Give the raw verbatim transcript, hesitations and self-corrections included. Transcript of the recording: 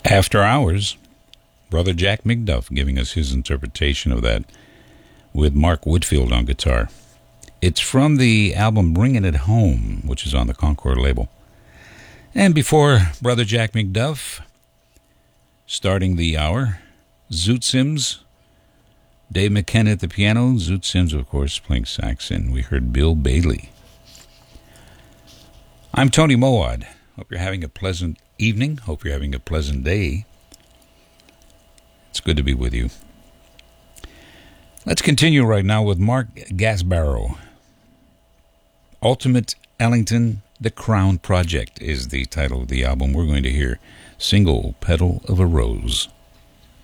After Hours, Brother Jack McDuff giving us his interpretation of that with Mark Whitfield on guitar. It's from the album Bringing It Home, which is on the Concord label. And before Brother Jack McDuff, starting the hour, Zoot Sims, Dave McKenna at the piano, Zoot Sims, of course, playing sax, and we heard Bill Bailey. I'm Tony Mowad. Hope you're having a pleasant evening. Hope you're having a pleasant day. It's good to be with you. Let's continue right now with Mark Gasbarro. Ultimate Ellington, The Crown Project is the title of the album. We're going to hear Single Petal of a Rose.